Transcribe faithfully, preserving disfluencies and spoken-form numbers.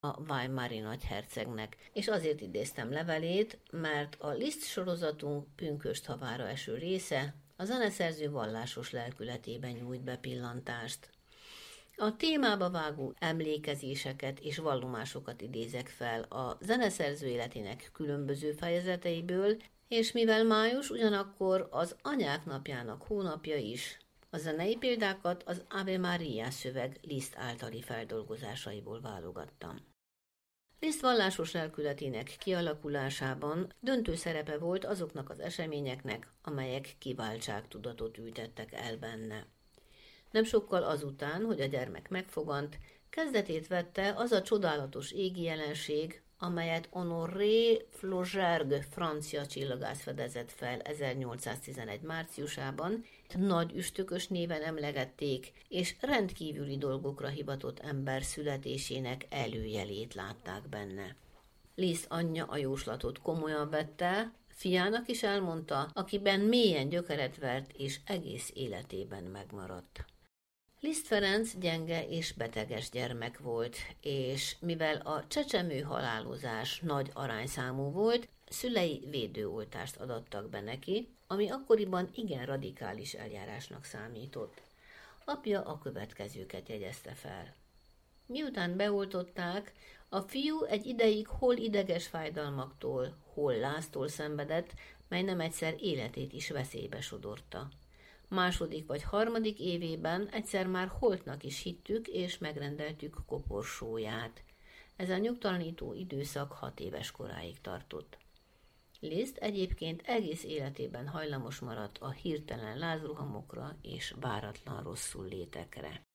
a Weimari nagyhercegnek, és azért idéztem levelét, mert a Liszt sorozatunk pünkösd havára eső része a zeneszerző vallásos lelkületében nyújt be pillantást. A témába vágó emlékezéseket és vallomásokat idézek fel a zeneszerző életének különböző fejezeteiből, és mivel május ugyanakkor az anyák napjának hónapja is, a zenei példákat az Ave Maria szöveg Liszt általi feldolgozásaiból válogattam. Liszt vallásos lelkületének kialakulásában döntő szerepe volt azoknak az eseményeknek, amelyek kiváltságtudatot ültettek el benne. Nem sokkal azután, hogy a gyermek megfogant, kezdetét vette az a csodálatos égi jelenség, amelyet Honoré Flaugergue francia csillagász fedezett fel ezernyolcszáztizenegy márciusában, nagy üstökös néven emlegették, és rendkívüli dolgokra hivatott ember születésének előjelét látták benne. Liszt anyja a jóslatot komolyan vette, fiának is elmondta, akiben mélyen gyökeret vert és egész életében megmaradt. Liszt Ferenc gyenge és beteges gyermek volt, és mivel a csecsemő halálozás nagy arányszámú volt, szülei védőoltást adattak be neki, ami akkoriban igen radikális eljárásnak számított. Apja a következőket jegyezte fel. Miután beoltották, a fiú egy ideig hol ideges fájdalmaktól, hol láztól szenvedett, mely nem egyszer életét is veszélybe sodorta. Második vagy harmadik évében egyszer már holtnak is hittük, és megrendeltük koporsóját. Ez a nyugtalanító időszak hat éves koráig tartott. Liszt egyébként egész életében hajlamos maradt a hirtelen lázrohamokra és váratlan rosszul létekre.